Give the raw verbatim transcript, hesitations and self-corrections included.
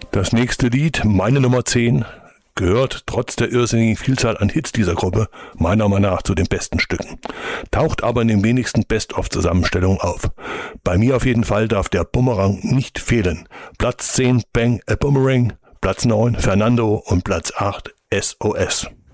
Das nächste Lied, meine Nummer zehn, gehört trotz der irrsinnigen Vielzahl an Hits dieser Gruppe meiner Meinung nach zu den besten Stücken. Taucht aber in den wenigsten Best-of-Zusammenstellungen auf. Bei mir auf jeden Fall darf der Bumerang nicht fehlen. Platz zehn, Bang a Boomerang, Platz neun, Fernando und Platz acht, S O S.